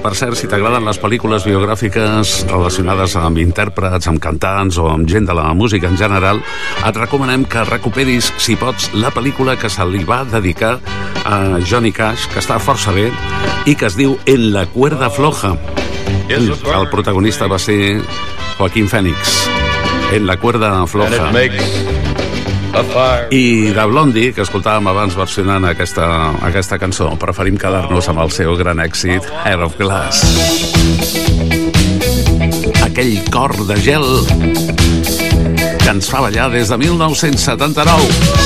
per cert, si t'agraden les pel·lícules biogràfiques relacionades amb intèrprets, amb cantants o amb gent de la música en general, et recomanem que recuperis, si pots, la pel·lícula que se li va dedicar a Johnny Cash, que està força bé, i que es diu En la cuerda floja. El protagonista va ser Joaquín Phoenix. En la cuerda floja. I de Blondie, que escoltàvem abans versionant aquesta cançó, preferim quedar-nos amb el seu gran èxit, Heart of Glass. Aquell cor de gel que ens fa ballar des de 1979.